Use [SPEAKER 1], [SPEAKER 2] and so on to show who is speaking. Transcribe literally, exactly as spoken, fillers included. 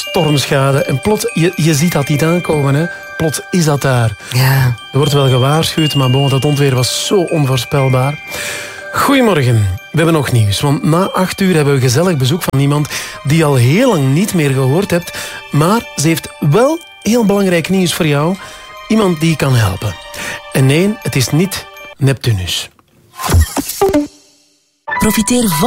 [SPEAKER 1] stormschade. En plots, je, je ziet dat niet aankomen, hè. Plots is dat daar.
[SPEAKER 2] Ja.
[SPEAKER 1] Er wordt wel gewaarschuwd, maar bon, dat onweer was zo onvoorspelbaar. Goedemorgen. We hebben nog nieuws, want na acht uur hebben we gezellig bezoek van iemand die je al heel lang niet meer gehoord hebt, maar ze heeft wel heel belangrijk nieuws voor jou. Iemand die je kan helpen. En nee, het is niet Neptunus.
[SPEAKER 2] Profiteer van